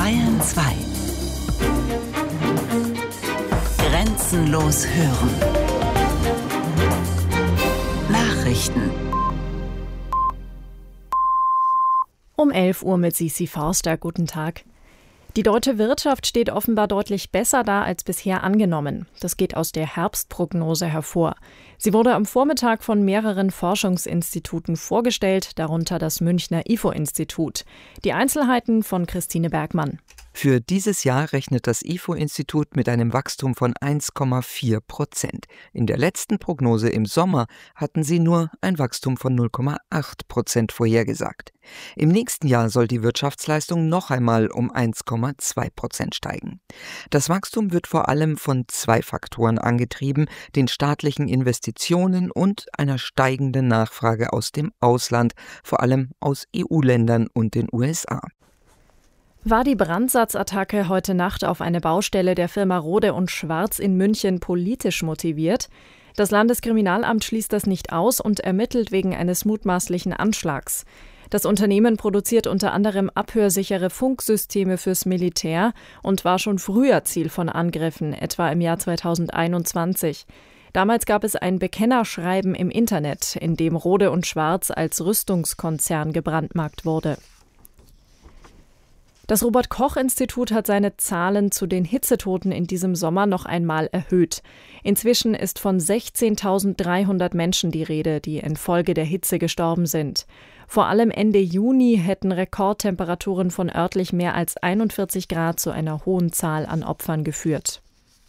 Bayern 2. Grenzenlos hören. Nachrichten. Um 11 Uhr mit Sisi Forster. Guten Tag. Die deutsche Wirtschaft steht offenbar deutlich besser da als bisher angenommen. Das geht aus der Herbstprognose hervor. Sie wurde am Vormittag von mehreren Forschungsinstituten vorgestellt, darunter das Münchner IFO-Institut. Die Einzelheiten von Christine Bergmann. Für dieses Jahr rechnet das IFO-Institut mit einem Wachstum von 1,4%. In der letzten Prognose im Sommer hatten sie nur ein Wachstum von 0,8% vorhergesagt. Im nächsten Jahr soll die Wirtschaftsleistung noch einmal um 1,2% steigen. Das Wachstum wird vor allem von zwei Faktoren angetrieben: den staatlichen Investitionen und einer steigenden Nachfrage aus dem Ausland, vor allem aus EU-Ländern und den USA. War die Brandsatzattacke heute Nacht auf eine Baustelle der Firma Rohde & Schwarz in München politisch motiviert? Das Landeskriminalamt schließt das nicht aus und ermittelt wegen eines mutmaßlichen Anschlags. Das Unternehmen produziert unter anderem abhörsichere Funksysteme fürs Militär und war schon früher Ziel von Angriffen, etwa im Jahr 2021. Damals gab es ein Bekennerschreiben im Internet, in dem Rohde & Schwarz als Rüstungskonzern gebrandmarkt wurde. Das Robert-Koch-Institut hat seine Zahlen zu den Hitzetoten in diesem Sommer noch einmal erhöht. Inzwischen ist von 16.300 Menschen die Rede, die infolge der Hitze gestorben sind. Vor allem Ende Juni hätten Rekordtemperaturen von örtlich mehr als 41 Grad zu einer hohen Zahl an Opfern geführt.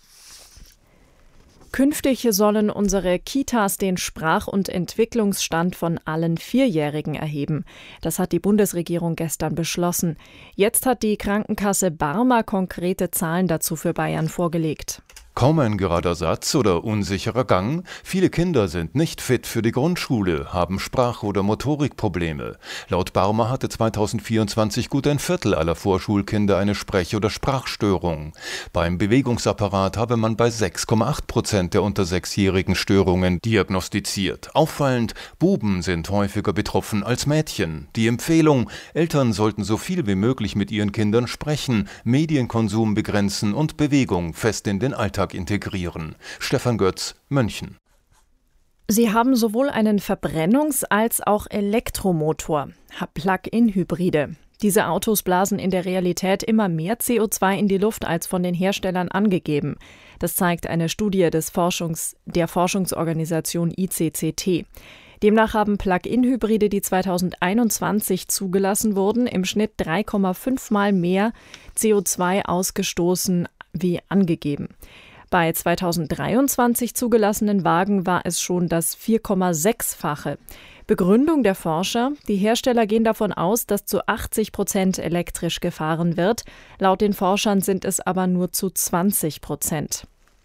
Künftig sollen unsere Kitas den Sprach- und Entwicklungsstand von allen Vierjährigen erheben. Das hat die Bundesregierung gestern beschlossen. Jetzt hat die Krankenkasse Barmer konkrete Zahlen dazu für Bayern vorgelegt. Kaum ein gerader Satz oder unsicherer Gang. Viele Kinder sind nicht fit für die Grundschule, haben Sprach- oder Motorikprobleme. Laut Barmer hatte 2024 gut ein Viertel aller Vorschulkinder eine Sprech- oder Sprachstörung. Beim Bewegungsapparat habe man bei 6,8% der unter 6-Jährigen Störungen diagnostiziert. Auffallend, Buben sind häufiger betroffen als Mädchen. Die Empfehlung: Eltern sollten so viel wie möglich mit ihren Kindern sprechen, Medienkonsum begrenzen und Bewegung fest in den Alltag integrieren. Stefan Götz, München. Sie haben sowohl einen Verbrennungs- als auch Elektromotor, Plug-in-Hybride. Diese Autos blasen in der Realität immer mehr CO2 in die Luft als von den Herstellern angegeben. Das zeigt eine Studie der Forschungsorganisation ICCT. Demnach haben Plug-in-Hybride, die 2021 zugelassen wurden, im Schnitt 3,5 Mal mehr CO2 ausgestoßen wie angegeben. Bei 2023 zugelassenen Wagen war es schon das 4,6-fache. Begründung der Forscher: Die Hersteller gehen davon aus, dass zu 80% elektrisch gefahren wird. Laut den Forschern sind es aber nur zu 20%.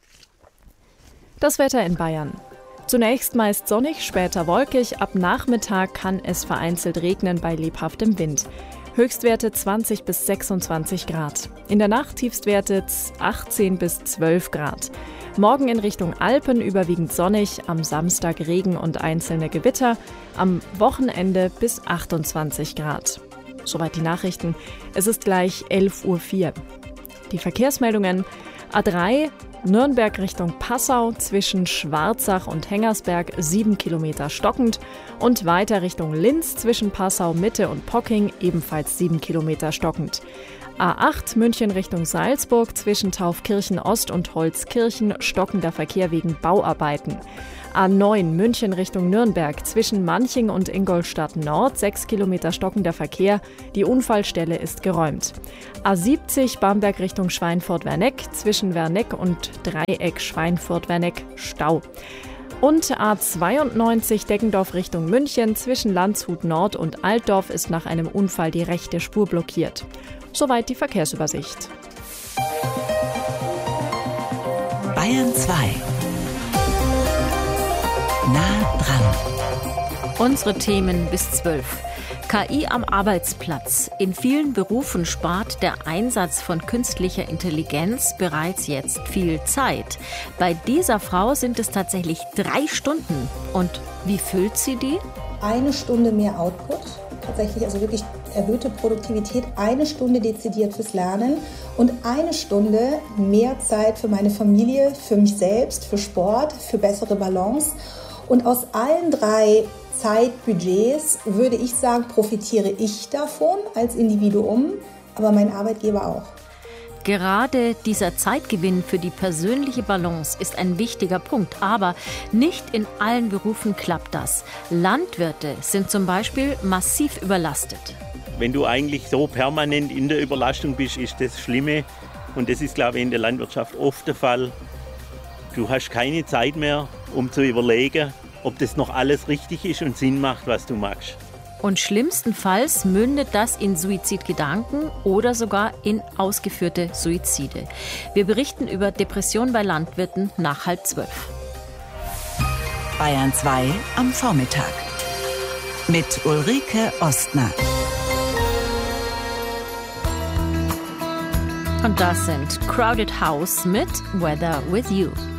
Das Wetter in Bayern. Zunächst meist sonnig, später wolkig. Ab Nachmittag kann es vereinzelt regnen bei lebhaftem Wind. Höchstwerte 20 bis 26 Grad. In der Nacht Tiefstwerte 18 bis 12 Grad. Morgen in Richtung Alpen überwiegend sonnig, am Samstag Regen und einzelne Gewitter, am Wochenende bis 28 Grad. Soweit die Nachrichten. Es ist gleich 11.04 Uhr. Die Verkehrsmeldungen: A3 Nürnberg Richtung Passau zwischen Schwarzach und Hengersberg 7 Kilometer stockend und weiter Richtung Linz zwischen Passau Mitte und Pocking ebenfalls 7 Kilometer stockend. A8 München Richtung Salzburg zwischen Taufkirchen Ost und Holzkirchen stockender Verkehr wegen Bauarbeiten. A9 München Richtung Nürnberg zwischen Manching und Ingolstadt Nord 6 Kilometer stockender Verkehr. Die Unfallstelle ist geräumt. A70 Bamberg Richtung Schweinfurt-Werneck zwischen Werneck und Dreieck Schweinfurt-Werneck Stau. Und A92 Deggendorf Richtung München zwischen Landshut Nord und Altdorf ist nach einem Unfall die rechte Spur blockiert. Soweit die Verkehrsübersicht. Bayern 2. Nah dran. Unsere Themen bis 12. KI am Arbeitsplatz. In vielen Berufen spart der Einsatz von künstlicher Intelligenz bereits jetzt viel Zeit. Bei dieser Frau sind es tatsächlich 3 Stunden. Und wie füllt sie die? 1 Stunde mehr Output. Tatsächlich also wirklich erhöhte Produktivität, 1 Stunde dezidiert fürs Lernen und 1 Stunde mehr Zeit für meine Familie, für mich selbst, für Sport, für bessere Balance. Und aus allen 3 Zeitbudgets würde ich sagen, profitiere ich davon als Individuum, aber mein Arbeitgeber auch. Gerade dieser Zeitgewinn für die persönliche Balance ist ein wichtiger Punkt, aber nicht in allen Berufen klappt das. Landwirte sind zum Beispiel massiv überlastet. Wenn du eigentlich so permanent in der Überlastung bist, ist das Schlimme. Und das ist, glaube ich, in der Landwirtschaft oft der Fall. Du hast keine Zeit mehr, um zu überlegen, ob das noch alles richtig ist und Sinn macht, was du machst. Und schlimmstenfalls mündet das in Suizidgedanken oder sogar in ausgeführte Suizide. Wir berichten über Depression bei Landwirten nach 11:30. Bayern 2 am Vormittag. Mit Ulrike Ostner. Und das sind Crowded House mit Weather With You.